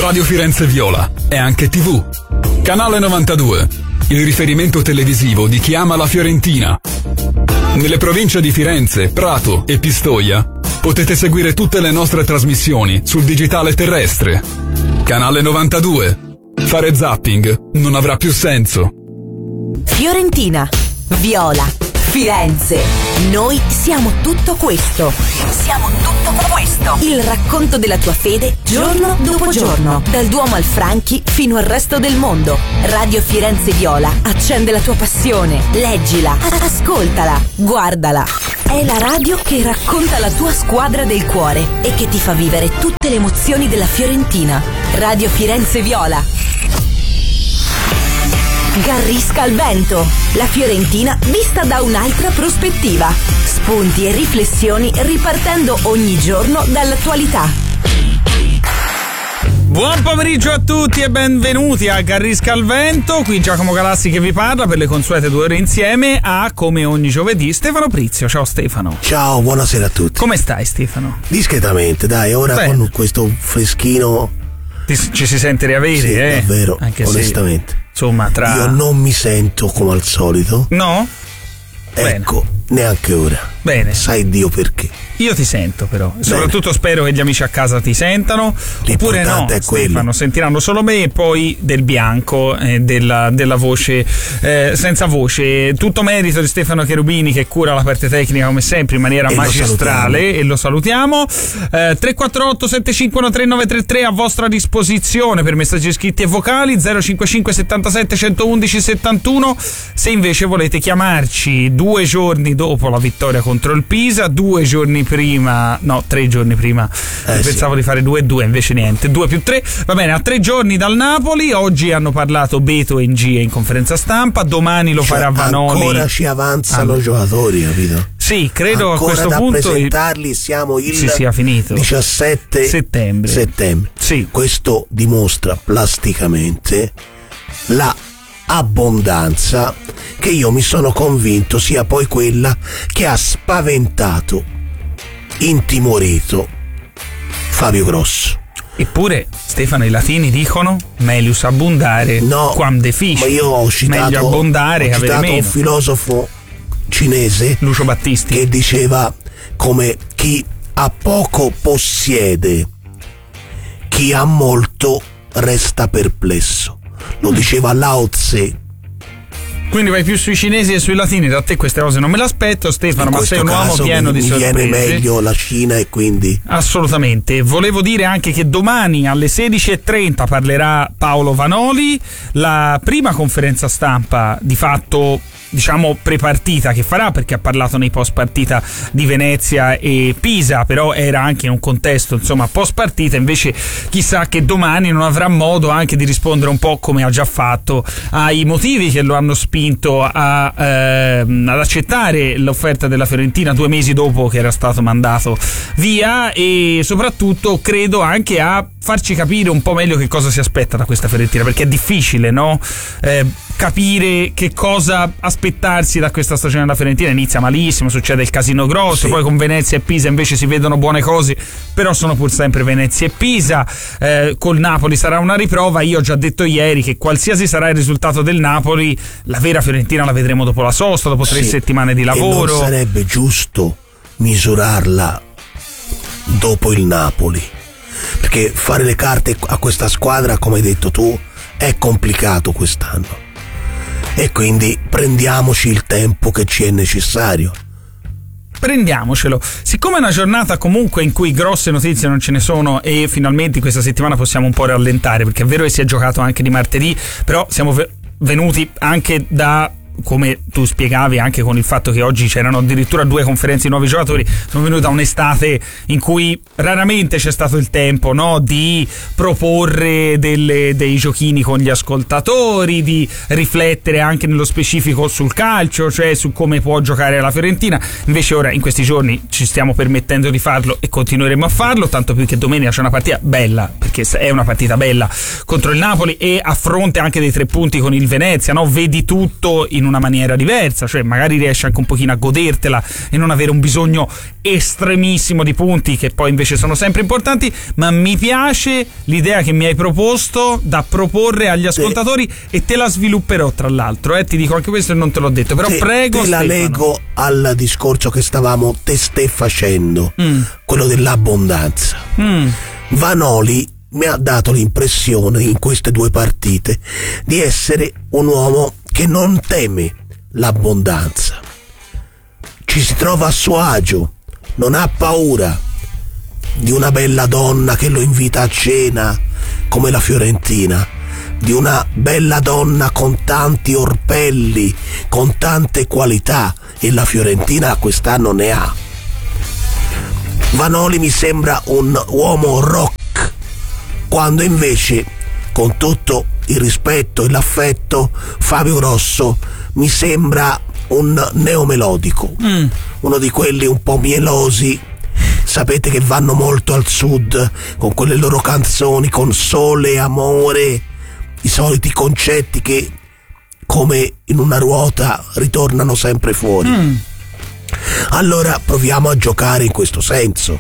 Radio Firenze Viola è anche TV. Canale 92, il riferimento televisivo di chi ama la Fiorentina. Nelle province di Firenze, Prato e Pistoia potete seguire tutte le nostre trasmissioni sul digitale terrestre. Canale 92. Fare zapping non avrà più senso. Fiorentina, Viola, Firenze. Noi siamo tutto questo. Siamo tutto questo. Il racconto della tua fede giorno dopo giorno. Dal Duomo al Franchi fino al resto del mondo. Radio Firenze Viola accende la tua passione. Leggila, ascoltala, guardala. È la radio che racconta la tua squadra del cuore e che ti fa vivere tutte le emozioni della Fiorentina. Radio Firenze Viola. Garrisca al vento, la Fiorentina vista da un'altra prospettiva. Spunti e riflessioni ripartendo ogni giorno dall'attualità. Buon pomeriggio a tutti e benvenuti a Garrisca al vento. Qui Giacomo Galassi che vi parla per le consuete 2 ore insieme a, come ogni giovedì, Stefano Prizio. Ciao Stefano. Ciao, buonasera a tutti. Come stai Stefano? Discretamente, dai, ora bene. Con questo freschino ci si sente riavere, sì, davvero, anche onestamente se, insomma, io non mi sento come al solito. No? Ecco, bene. Neanche ora. Bene. Sai Dio perché. Io ti sento però, soprattutto spero che gli amici a casa ti sentano. Oppure no, è Stefano, sentiranno solo me e poi del bianco, della voce senza voce. Tutto merito di Stefano Cherubini che cura la parte tecnica come sempre in maniera magistrale e lo salutiamo. 348 751 3933 a vostra disposizione per messaggi scritti e vocali, 055 77 111 71 se invece volete chiamarci 2 giorni dopo la vittoria contro il Pisa, 2 giorni prima, no, 3 giorni prima, pensavo di fare 2-2, invece niente, 2+3, va bene, a 3 giorni dal Napoli. Oggi hanno parlato Beto e Ngie in conferenza stampa, domani lo farà Vanoli. Ancora ci avanzano giocatori, capito? Sì, credo ancora a questo da punto presentarli siamo il sia finito. 17 settembre. Sì. Questo dimostra plasticamente la abbondanza che io mi sono convinto sia poi quella che ha spaventato, intimorito Fabio Grosso. Eppure Stefano, i latini dicono melius abundare quam deficit. Ma io ho citato, meglio abbondare che avere meno. Un filosofo cinese, Lucio Battisti, che diceva come chi ha poco possiede, chi ha molto resta perplesso. Lo diceva Lao Tse. Quindi vai più sui cinesi e sui latini. Da te queste cose non me l'aspetto, Stefano, ma sei un uomo pieno di sorprese. Mi viene meglio la Cina e quindi assolutamente. Volevo dire anche che domani alle 16:30 parlerà Paolo Vanoli. La prima conferenza stampa di fatto, diciamo, prepartita che farà, perché ha parlato nei post partita di Venezia e Pisa, però era anche in un contesto, insomma, post partita. Invece chissà che domani non avrà modo anche di rispondere un po', come ha già fatto, ai motivi che lo hanno spinto ad accettare l'offerta della Fiorentina 2 mesi dopo che era stato mandato via, e soprattutto credo anche a farci capire un po' meglio che cosa si aspetta da questa Fiorentina, perché è difficile, no? Capire che cosa aspettarsi da questa stagione della Fiorentina. Inizia malissimo, succede il casino grosso, sì. Poi con Venezia e Pisa invece si vedono buone cose, però sono pur sempre Venezia e Pisa. Col Napoli sarà una riprova. Io ho già detto ieri che qualsiasi sarà il risultato del Napoli, la vera Fiorentina la vedremo dopo la sosta, dopo 3 settimane di lavoro. E non sarebbe giusto misurarla dopo il Napoli, perché fare le carte a questa squadra, come hai detto tu, è complicato quest'anno, e quindi prendiamoci il tempo che ci è necessario. Prendiamocelo. Siccome è una giornata comunque in cui grosse notizie non ce ne sono e finalmente questa settimana possiamo un po' rallentare, perché è vero che si è giocato anche di martedì, però siamo venuti anche da, come tu spiegavi, anche con il fatto che oggi c'erano addirittura 2 conferenze di nuovi giocatori, sono venuti da un'estate in cui raramente c'è stato il tempo, no, di proporre dei giochini con gli ascoltatori, di riflettere anche nello specifico sul calcio, cioè su come può giocare la Fiorentina. Invece ora in questi giorni ci stiamo permettendo di farlo e continueremo a farlo, tanto più che domenica c'è una partita bella, perché perché è una partita bella contro il Napoli e a fronte anche dei 3 punti con il Venezia, no? Vedi tutto in una maniera diversa, cioè magari riesci anche un pochino a godertela e non avere un bisogno estremissimo di punti che poi invece sono sempre importanti. Ma mi piace l'idea che mi hai proposto da proporre agli ascoltatori e te la svilupperò, tra l'altro, ti dico anche questo e non te l'ho detto, però prego te la Stefano. lego al discorso che stavamo testé facendo, quello dell'abbondanza. Vanoli mi ha dato l'impressione in queste 2 partite di essere un uomo che non teme l'abbondanza, ci si trova a suo agio, non ha paura di una bella donna che lo invita a cena come la Fiorentina, di una bella donna con tanti orpelli, con tante qualità, e la Fiorentina quest'anno ne ha. Vanoli mi sembra un uomo rock, quando invece, con tutto il rispetto e l'affetto, Fabio Grosso mi sembra un neomelodico, uno di quelli un po' mielosi, sapete, che vanno molto al sud con quelle loro canzoni con sole e amore, i soliti concetti che come in una ruota ritornano sempre fuori. Allora proviamo a giocare in questo senso.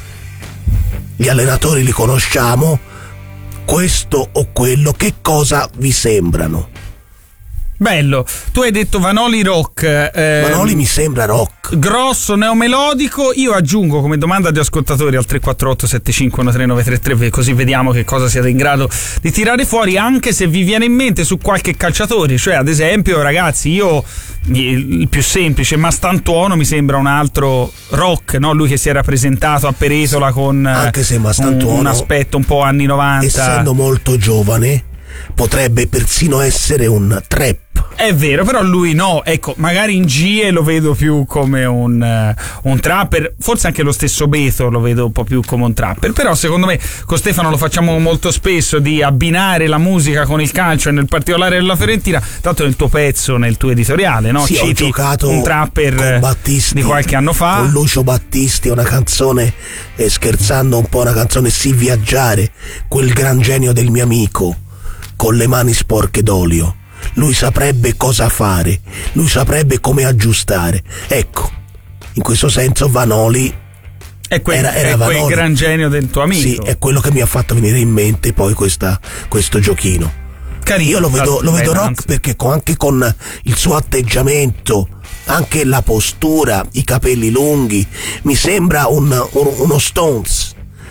Gli allenatori li conosciamo, questo o quello, che cosa vi sembrano? Bello, tu hai detto Vanoli rock. Vanoli mi sembra rock. Grosso, neomelodico. Io aggiungo come domanda agli ascoltatori al 348 7513 933, così vediamo che cosa siete in grado di tirare fuori, anche se vi viene in mente su qualche calciatore. Cioè, ad esempio, ragazzi, il più semplice, Mastantuono mi sembra un altro rock, no? Lui che si era presentato a Peretola con anche se Mastantuono, un aspetto un po' anni 90, essendo molto giovane, potrebbe persino essere un trap. È vero, però lui no, ecco, magari in GIE lo vedo più come un trapper, forse anche lo stesso Beto lo vedo un po' più come un trapper, però secondo me con Stefano lo facciamo molto spesso di abbinare la musica con il calcio e nel particolare della Fiorentina, tanto nel tuo pezzo, nel tuo editoriale, no? Sì, citi ho giocato un trapper con Battisti, di qualche anno fa, con Lucio Battisti, una canzone, scherzando un po', una canzone Sì viaggiare, quel gran genio del mio amico, con le mani sporche d'olio. Lui saprebbe cosa fare, lui saprebbe come aggiustare. Ecco, in questo senso Vanoli è quel Vanoli. Gran genio del tuo amico. Sì, è quello che mi ha fatto venire in mente poi questo giochino. Carino, io lo vedo rock, anzi, perché anche con il suo atteggiamento, anche la postura, i capelli lunghi, mi sembra uno Stones,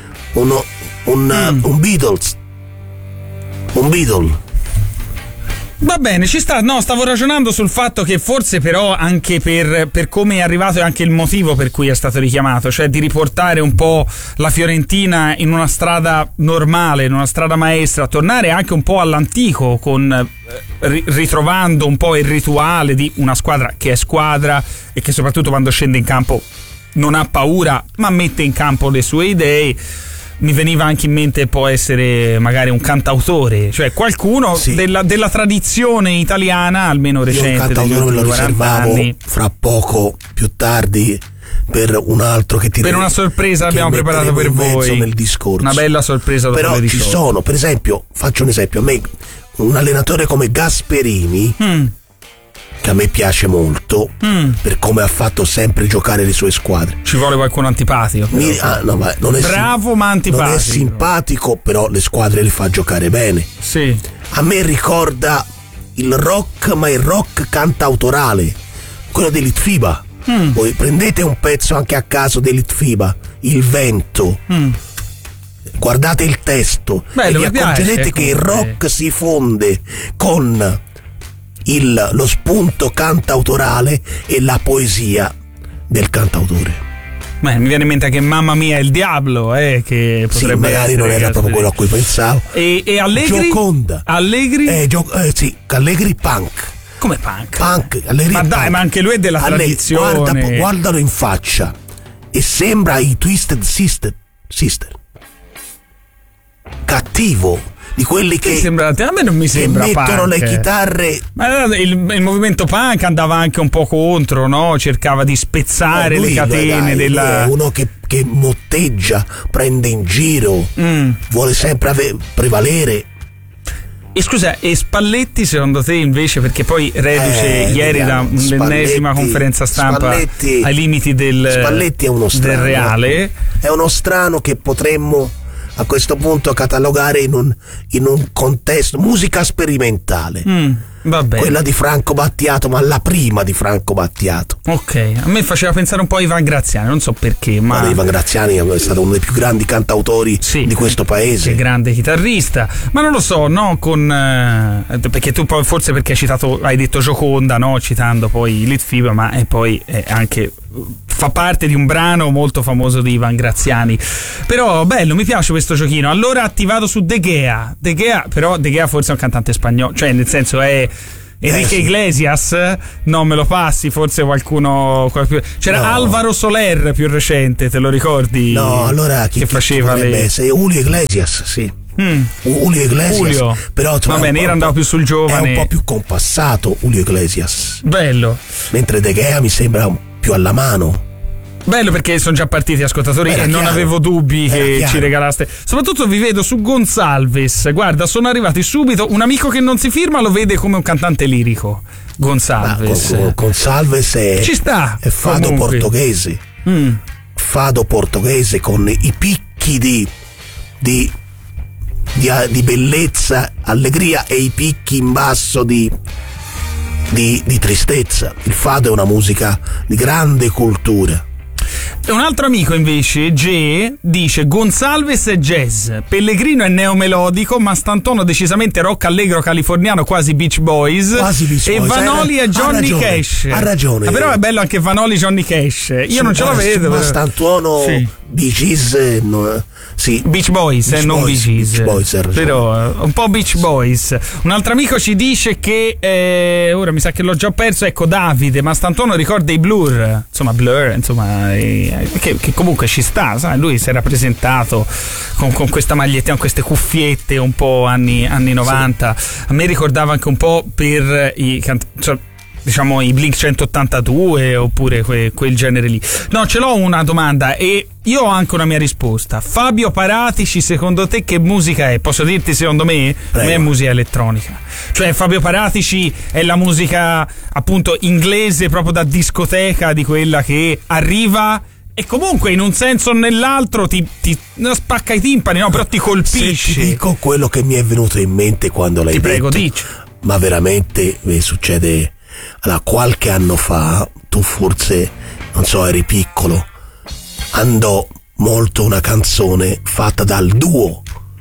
un Beatles. Un Beatle. Va bene, ci sta. No, stavo ragionando sul fatto che forse però anche per come è arrivato è anche il motivo per cui è stato richiamato, cioè di riportare un po' la Fiorentina in una strada normale, in una strada maestra, tornare anche un po' all'antico, con ritrovando un po' il rituale di una squadra che è squadra e che soprattutto quando scende in campo non ha paura ma mette in campo le sue idee. Mi veniva anche in mente, può essere magari un cantautore, cioè qualcuno della tradizione italiana, almeno recente. Io un cantautore me lo riservavo anni. Fra poco, più tardi, per un altro che ti per una sorpresa abbiamo preparato per voi nel discorso. Una bella sorpresa dopo però le ci sono, per esempio, faccio un esempio, a me un allenatore come Gasperini, che a me piace molto per come ha fatto sempre giocare le sue squadre. Ci vuole qualcuno antipatico non è bravo ma antipatico, non è simpatico, però le squadre le fa giocare bene. Sì. A me ricorda il rock, ma il rock cantautorale, quello di Litfiba. Voi prendete un pezzo anche a caso di Litfiba, Il vento, guardate il testo. Bello, e vi accorgerete che il rock si fonde con lo spunto cantautorale e la poesia del cantautore. Mi viene in mente anche Mamma Mia il Diablo, che potrebbe magari non era proprio quello a cui pensavo. E Allegri? Gioconda. Allegri? Sì, Allegri punk. Come punk? Allegri ma punk. Dai, ma anche lui è della tradizione. Guardalo in faccia e sembra i Twisted Sister. Cattivo, di quelli che a me non mi sembra mettono punk. Le chitarre. Ma il movimento punk andava anche un po' contro, no? Cercava di spezzare le catene è uno che che motteggia, prende in giro, vuole sempre prevalere. E scusa, e Spalletti secondo te invece, perché poi reduce ieri da l'ennesima conferenza stampa ai limiti Spalletti è uno strano, del reale. È uno strano che potremmo a questo punto catalogare in un contesto musica sperimentale. Va bene. Quella di Franco Battiato, ma la prima di Franco Battiato. Ok, a me faceva pensare un po' a Ivan Graziani, non so perché, ma Ivan Graziani è stato uno dei più grandi cantautori di questo paese. Che grande chitarrista, ma non lo so, no, perché tu poi forse perché hai detto Gioconda, no, citando poi Litfiba, ma poi anche fa parte di un brano molto famoso di Ivan Graziani. Però bello, mi piace questo giochino. Allora attivato su De Gea, però De Gea forse è un cantante spagnolo, cioè nel senso è Enrique Iglesias, non me lo passi, forse qualcuno c'era Alvaro Soler più recente, te lo ricordi? No, allora che faceva sei Julio Iglesias, sì. Julio Iglesias, però va bene, era andato più sul giovane, è un po' più compassato Julio Iglesias, bello, mentre De Gea mi sembra più alla mano. Bello, perché sono già partiti ascoltatori e non avevo dubbi che ci regalaste. Soprattutto vi vedo su Gonsalves. Guarda, sono arrivati subito. Un amico che non si firma lo vede come un cantante lirico. Gonsalves. Gonsalves ci sta. È fado portoghese. Fado portoghese con i picchi di bellezza, allegria e i picchi in basso di tristezza. Il fado è una musica di grande cultura. E un altro amico invece, G, dice Gonsalves è jazz, Pellegrino è neomelodico, ma Stantono decisamente rock allegro californiano, quasi Beach Boys, e Vanoli è Johnny Cash. Ha ragione. Però è bello anche Vanoli Johnny Cash. Io non ce la vedo. Ma Stantuono Bee Gees, sì. Beach Boys, non Bee Gees. Però un po' Beach Boys. Un altro amico ci dice che ora mi sa che l'ho già perso, ecco Davide, ma Stantuono ricorda i Blur, che comunque ci sta, sai, lui si era presentato con questa maglietta, con queste cuffiette un po' anni 90. A me ricordava anche un po' per i Blink 182 oppure quel genere lì. No, ce l'ho una domanda e io ho anche una mia risposta. Fabio Paratici, secondo te che musica è? Posso dirti, secondo me? Prego. Me è musica elettronica. Cioè Fabio Paratici è la musica appunto inglese, proprio da discoteca, di quella che arriva e comunque in un senso o nell'altro ti spacca i timpani, no? Però ti colpisce. Se ti dico quello che mi è venuto in mente quando l'hai detto. Ti prego, dici. Ma veramente succede. Allora, qualche anno fa, tu forse, non so, eri piccolo, andò molto una canzone fatta dal duo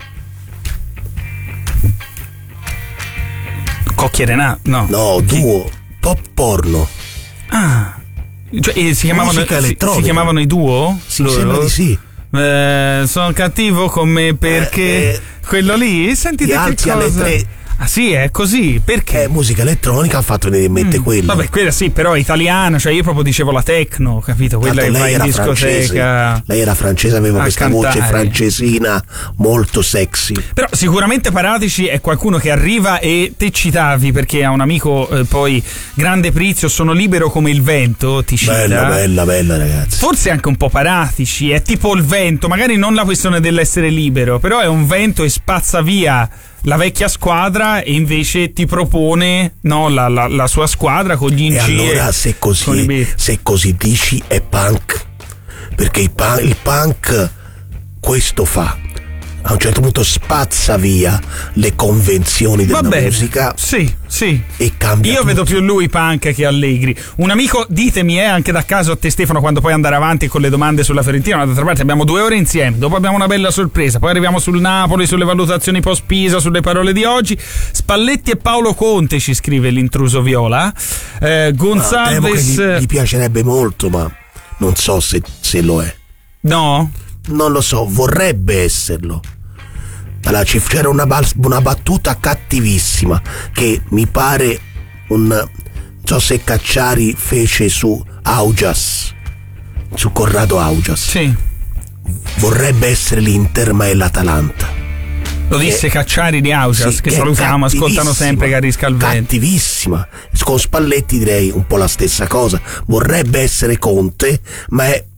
Cocchi e Renato, no, duo pop porno. Cioè, si chiamavano i duo? Sì, sembra di sì. Sono cattivo con me perché quello lì, sentite che cosa. Alle 3. Ah sì, è così, perché? Musica elettronica ha fatto venire in mente quello. Vabbè, quella sì, però è italiana, cioè io proprio dicevo la techno, capito? Quella che va in discoteca. Lei era francese, aveva questa voce francesina molto sexy. Però sicuramente Paratici è qualcuno che arriva, e te citavi perché ha un amico poi grande Prizio, sono libero come il vento, ti cita. Bella ragazzi. Forse anche un po' Paratici, è tipo il vento, magari non la questione dell'essere libero, però è un vento e spazza via la vecchia squadra e invece ti propone la sua squadra con gli incii. E allora se così dici è punk, perché il punk questo fa, a un certo punto spazza via le convenzioni della musica. Sì. E cambia. Io vedo più lui punk che Allegri. Un amico, ditemi, anche da caso a te Stefano, quando poi andare avanti con le domande sulla Fiorentina, d'altra parte abbiamo 2 ore insieme, dopo abbiamo una bella sorpresa, poi arriviamo sul Napoli, sulle valutazioni post Pisa, sulle parole di oggi. Spalletti e Paolo Conte, ci scrive l'intruso Viola. Gonsalves gli piacerebbe molto, ma non so se lo è. No? Non lo so, vorrebbe esserlo. Allora, c'era una battuta cattivissima che mi pare non so se Cacciari fece su Augias, su Corrado Augias. Sì. Vorrebbe essere l'Inter ma è l'Atalanta. Lo disse Cacciari di Augias, che salutiamo, ascoltano sempre Carisca al vento. Cattivissima. Con Spalletti direi un po' la stessa cosa. Vorrebbe essere Conte ma è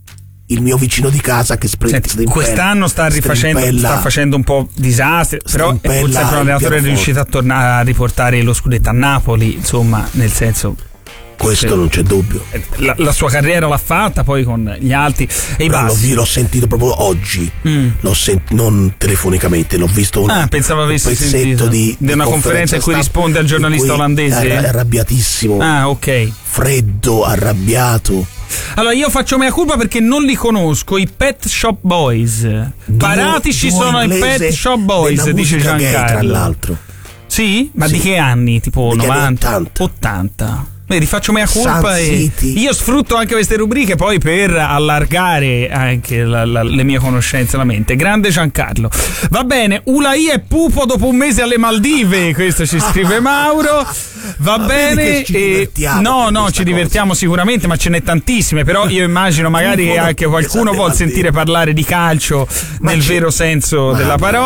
il mio vicino di casa che quest'anno sta facendo un po' disastri, però è pur sempre un allenatore riuscito a tornare a riportare lo scudetto a Napoli, insomma, nel senso, questo non c'è dubbio. La sua carriera l'ha fatta poi con gli alti e i bassi. L'ho sentito proprio oggi, non telefonicamente, l'ho visto pensavo avessi sentito di una conferenza in cui risponde al giornalista olandese. È arrabbiatissimo. Ok. Freddo, arrabbiato. Allora io faccio mea culpa perché non li conosco, i Pet Shop Boys. Paratici sono i Pet Shop Boys, dice Giancarlo. Tra l'altro. Sì? Ma di che anni? Tipo 90? 80. Vedi, faccio mea culpa e io sfrutto anche queste rubriche poi per allargare anche le mie conoscenze, la mente. Grande Giancarlo. Va bene, Ulai è pupo dopo un mese alle Maldive, questo ci scrive Mauro. Va bene, ci divertiamo sicuramente, ma ce n'è tantissime, però io immagino magari che anche qualcuno vuol sentire parlare di calcio nel vero senso della parola.